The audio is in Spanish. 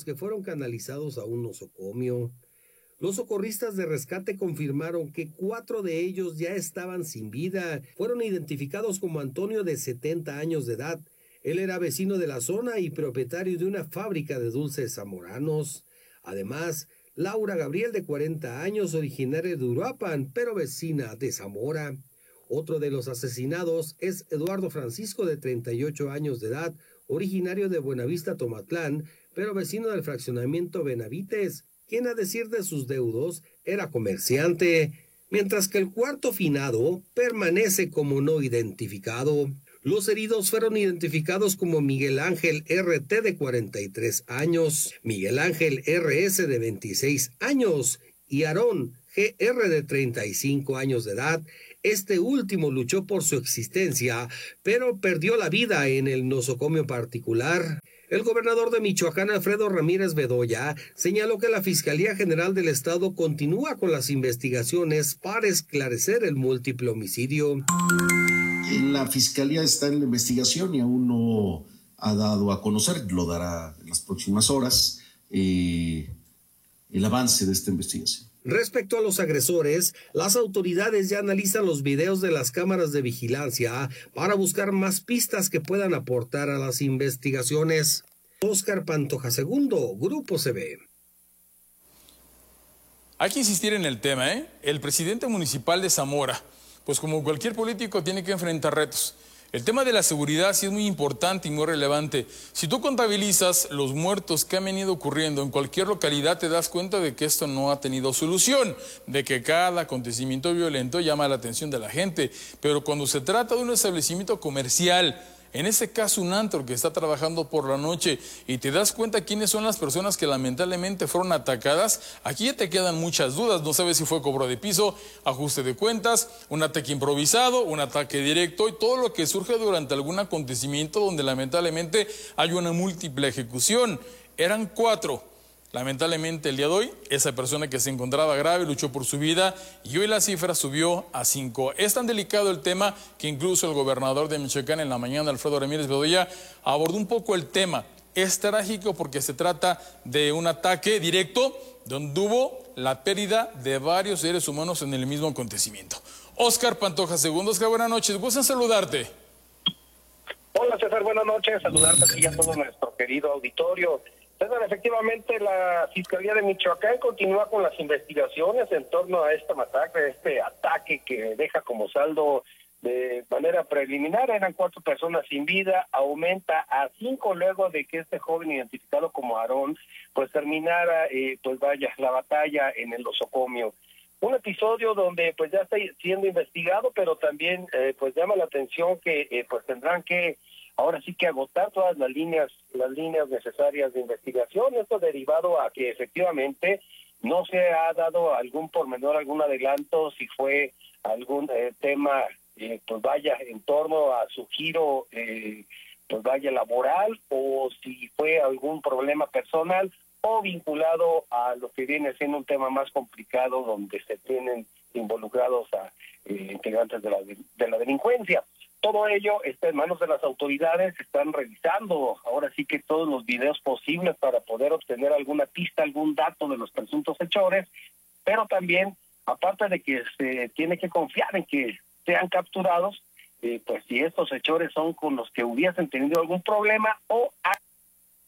que fueron canalizados a un nosocomio. Los socorristas de rescate confirmaron que 4 de ellos ya estaban sin vida. Fueron identificados como Antonio, de 70 años de edad. Él era vecino de la zona y propietario de una fábrica de dulces zamoranos. Además, Laura Gabriel, de 40 años, originaria de Uruapan, pero vecina de Zamora. Otro de los asesinados es Eduardo Francisco, de 38 años de edad, originario de Buenavista, Tomatlán, pero vecino del fraccionamiento Benavites, quien, a decir de sus deudos, era comerciante, mientras que el cuarto finado permanece como no identificado. Los heridos fueron identificados como Miguel Ángel RT, de 43 años, Miguel Ángel RS, de 26 años, y Aarón GR, de 35 años de edad. Este último luchó por su existencia, pero perdió la vida en el nosocomio particular. El gobernador de Michoacán, Alfredo Ramírez Bedoya, señaló que la Fiscalía General del Estado continúa con las investigaciones para esclarecer el múltiple homicidio. La Fiscalía está en la investigación y aún no ha dado a conocer, lo dará en las próximas horas, el avance de esta investigación. Respecto a los agresores, las autoridades ya analizan los videos de las cámaras de vigilancia para buscar más pistas que puedan aportar a las investigaciones. Óscar Pantoja II, Grupo CB. Hay que insistir en el tema, ¿eh? El presidente municipal de Zamora, pues como cualquier político, tiene que enfrentar retos. El tema de la seguridad sí es muy importante y muy relevante. Si tú contabilizas los muertos que han venido ocurriendo en cualquier localidad, te das cuenta de que esto no ha tenido solución, de que cada acontecimiento violento llama la atención de la gente. Pero cuando se trata de un establecimiento comercial, en este caso un antro que está trabajando por la noche, y te das cuenta quiénes son las personas que lamentablemente fueron atacadas, aquí ya te quedan muchas dudas. No sabes si fue cobro de piso, ajuste de cuentas, un ataque improvisado, un ataque directo, y todo lo que surge durante algún acontecimiento donde lamentablemente hay una múltiple ejecución. Eran 4. Lamentablemente el día de hoy, esa persona que se encontraba grave luchó por su vida y hoy la cifra subió a 5. Es tan delicado el tema que incluso el gobernador de Michoacán en la mañana, Alfredo Ramírez Bedoya, abordó un poco el tema. Es trágico porque se trata de un ataque directo donde hubo la pérdida de varios seres humanos en el mismo acontecimiento. Óscar Pantoja II. Óscar, buenas noches. Gusto en saludarte. Hola César, buenas noches. Saludarte y a todo nuestro querido auditorio. César, efectivamente la Fiscalía de Michoacán continúa con las investigaciones en torno a esta masacre, este ataque que deja como saldo de manera preliminar, eran 4 personas sin vida, aumenta a 5 luego de que este joven identificado como Aarón, pues terminara, la batalla en el nosocomio. Un episodio donde pues ya está siendo investigado, pero también pues llama la atención que pues tendrán que ahora sí que agotar todas las líneas necesarias de investigación. Esto derivado a que efectivamente no se ha dado algún pormenor, algún adelanto, si fue algún tema, en torno a su giro, laboral, o si fue algún problema personal o vinculado a lo que viene siendo un tema más complicado donde se tienen involucrados a integrantes de la delincuencia. Todo ello está en manos de las autoridades, están revisando ahora sí que todos los videos posibles para poder obtener alguna pista, algún dato de los presuntos hechores, pero también, aparte de que se tiene que confiar en que sean capturados, pues si estos hechores son con los que hubiesen tenido algún problema o